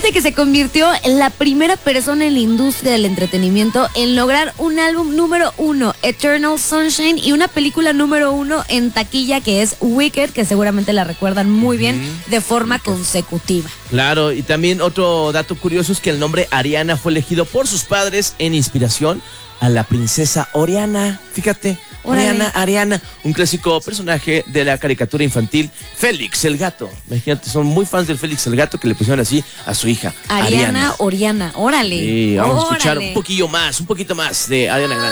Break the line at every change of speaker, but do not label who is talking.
Fíjate que se convirtió en la primera persona en la industria del entretenimiento en lograr un álbum número 1, Eternal Sunshine, y una película número 1 en taquilla, que es Wicked, que seguramente la recuerdan muy bien, de forma consecutiva.
Claro, y también otro dato curioso es que el nombre Ariana fue elegido por sus padres en inspiración a la princesa Oriana. Fíjate, Ariana, un clásico personaje de la caricatura infantil Félix el Gato. Imagínate, son muy fans del Félix el Gato, que le pusieron así a su hija
Ariana Oriana, órale.
Sí, vamos a escuchar un poquito más de Ariana Grande.